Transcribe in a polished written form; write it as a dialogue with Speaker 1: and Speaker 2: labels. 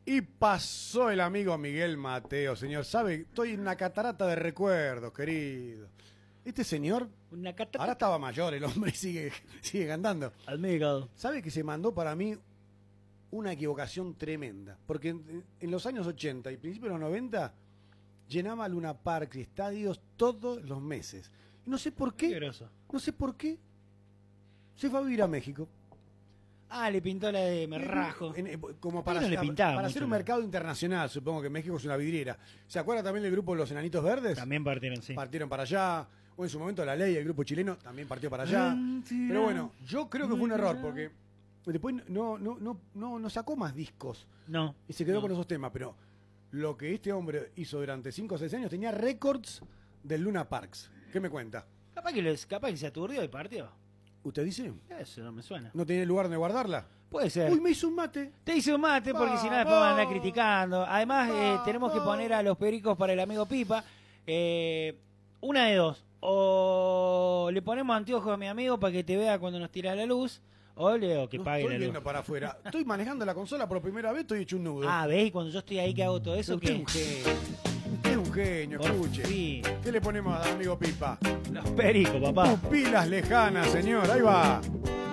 Speaker 1: Y pasó el amigo Miguel Mateo, señor. ¿Sabe? Estoy en una catarata de recuerdos, querido. Este señor, ahora estaba mayor el hombre y sigue cantando.
Speaker 2: Amigo.
Speaker 1: ¿Sabe que se mandó para mí una equivocación tremenda? Porque en los años 80 y principios de los 90 llenaba Luna Park y estadios todos los meses. Y no sé por qué. No sé por qué. Se fue a vivir a México.
Speaker 2: Ah, le pintó la de me rajo.
Speaker 1: Como para,
Speaker 2: no le pintaba
Speaker 1: para
Speaker 2: mucho,
Speaker 1: hacer un
Speaker 2: ¿no?
Speaker 1: mercado internacional, supongo que México es una vidriera. ¿Se acuerda también del grupo Los Enanitos Verdes?
Speaker 2: También partieron, sí.
Speaker 1: Partieron para allá. O en su momento La Ley, el grupo chileno, también partió para allá. Pero bueno, yo creo que fue un error porque después no sacó más discos.
Speaker 2: No.
Speaker 1: Y se quedó con esos temas. Pero lo que este hombre hizo durante 5 o 6 años tenía récords del Luna Parks. ¿Qué me cuenta?
Speaker 2: Capaz que se aturdió y partió.
Speaker 1: ¿Usted dice?
Speaker 2: Eso no me suena.
Speaker 1: ¿No tenía lugar donde guardarla?
Speaker 2: Puede ser.
Speaker 1: Uy, me hizo un mate.
Speaker 2: Te hice un mate porque si no después van a andar criticando. Además, tenemos que poner a los pericos para el amigo Pipa. Una de dos. O le ponemos anteojos a mi amigo para que te vea cuando nos tira la luz. O le que pague la
Speaker 1: Estoy
Speaker 2: luz.
Speaker 1: viendo para afuera. Estoy manejando la consola por primera vez, estoy hecho un nudo.
Speaker 2: Ah, ¿ves? Cuando yo estoy ahí que hago todo eso,
Speaker 1: Usted es
Speaker 2: ¿qué?
Speaker 1: un genio. Usted es un genio,
Speaker 2: Por
Speaker 1: escuche.
Speaker 2: fin.
Speaker 1: ¿Qué le ponemos al amigo Pipa?
Speaker 2: Los pericos, papá.
Speaker 1: Pupilas lejanas, señor. Ahí va.